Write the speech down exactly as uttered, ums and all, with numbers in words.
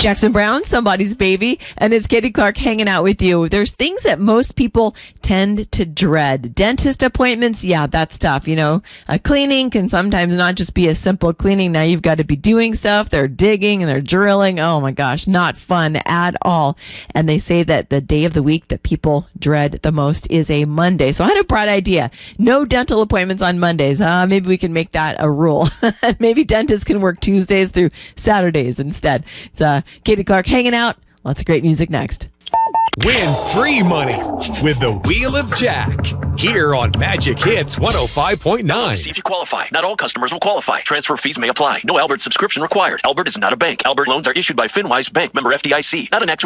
Jackson Brown, Somebody's Baby, and it's Katie Clark hanging out with you. There's things that most people tend to dread. Dentist appointments, yeah, that's tough. You know, a cleaning can sometimes not just be a simple cleaning. Now you've got to be doing stuff. They're digging and they're drilling. Oh my gosh, not fun at all. And they say that the day of the week that people dread the most is a Monday. So I had a bright idea. No dental appointments on Mondays. Uh, maybe we can make that a rule. Maybe dentists can work Tuesdays through Saturdays instead. It's uh, Katie Clark hanging out. Lots of great music next. Win free money with the Wheel of Jack here on Magic Hits one oh five point nine. See if you qualify. Not all customers will qualify. Transfer fees may apply. No Albert subscription required. Albert is not a bank. Albert loans are issued by FinWise Bank, member F D I C. Not an actual